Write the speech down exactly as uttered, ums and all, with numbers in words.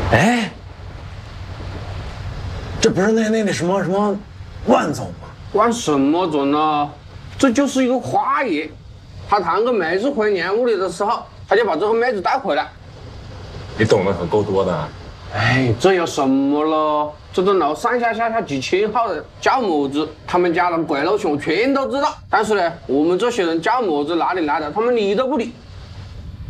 哎，这不是那那那什么什么万总吗？ 万什么总呢？这就是一个花爷，他谈个妹子回年屋里的时候，他就把这个妹子带回来。 你懂得可够多的。 哎，这有什么了？这栋楼上下下下几千号人，叫么子？他们家的鬼佬熊全都知道。但是呢，我们这些人叫么子哪里来的？他们理都不理。